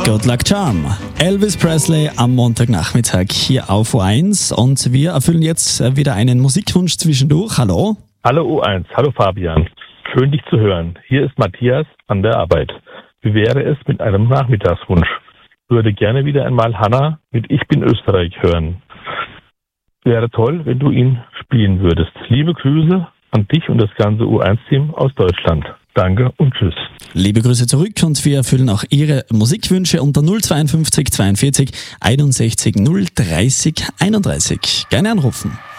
Good Luck Charm. Elvis Presley am Montagnachmittag hier auf U1 und wir erfüllen jetzt wieder einen Musikwunsch zwischendurch. Hallo? Hallo U1, hallo Fabian. Schön dich zu hören. Hier ist Matthias an der Arbeit. Wie wäre es mit einem Nachmittagswunsch? Ich würde gerne wieder einmal Hanna mit Ich bin Österreich hören. Wäre toll, wenn du ihn spielen würdest. Liebe Grüße an dich und das ganze U1-Team aus Deutschland. Danke und tschüss. Liebe Grüße zurück und wir erfüllen auch Ihre Musikwünsche unter 052 42 61 030 31. Gerne anrufen.